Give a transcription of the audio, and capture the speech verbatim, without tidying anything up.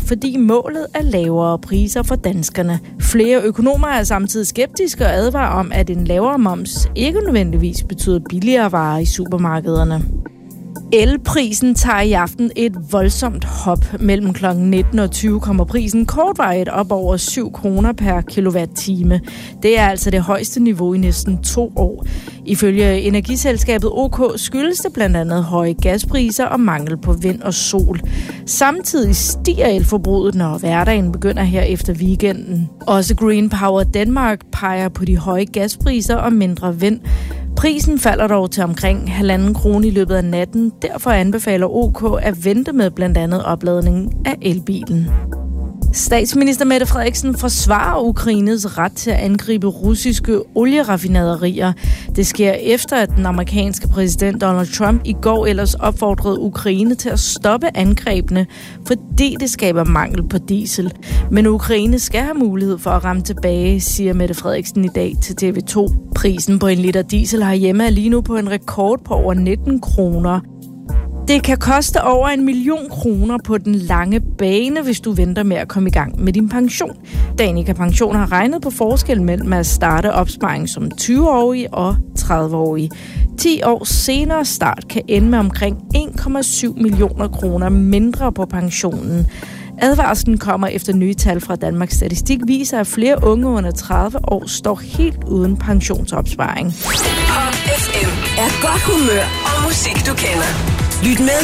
fordi målet er lavere priser for danskerne. Flere økonomer er samtidig skeptiske og advarer om, at en lavere moms ikke nødvendigvis betyder billigere varer i supermarkederne. Elprisen tager i aften et voldsomt hop. Mellem klokken nitten og tyve kommer prisen kortvarigt op over syv kroner per kilowatt-time. Det er altså det højeste niveau i næsten to år. Ifølge energiselskabet O K skyldes det blandt andet høje gaspriser og mangel på vind og sol. Samtidig stiger elforbruget, når hverdagen begynder her efter weekenden. Også Green Power Denmark peger på de høje gaspriser og mindre vind. Prisen falder dog til omkring halvanden krone i løbet af natten. Derfor anbefaler O K at vente med blandt andet opladning af elbilen. Statsminister Mette Frederiksen forsvarer Ukraines ret til at angribe russiske olieraffinaderier. Det sker efter, at den amerikanske præsident Donald Trump i går ellers opfordrede Ukraine til at stoppe angrebene, fordi det skaber mangel på diesel. Men Ukraine skal have mulighed for at ramme tilbage, siger Mette Frederiksen i dag til T V to. Prisen på en liter diesel herhjemme er lige nu på en rekord på over nitten kroner. Det kan koste over en million kroner på den lange bane, hvis du venter med at komme i gang med din pension. Danica Pension har regnet på forskellen mellem at starte opsparing som tyve-årig og tredive-årig. ti år senere start kan ende med omkring en komma syv millioner kroner mindre på pensionen. Advarslen kommer efter nye tal fra Danmarks Statistik viser, at flere unge under tredive år står helt uden pensionsopsparing. Pop F M er godt humør og musik, du kender. Lyt med